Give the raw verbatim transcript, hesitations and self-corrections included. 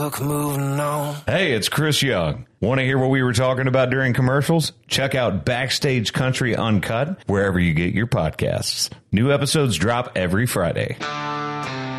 moving on. Hey, it's Chris Young. Want to hear what we were talking about during commercials? Check out Backstage Country Uncut wherever you get your podcasts. New episodes drop every Friday.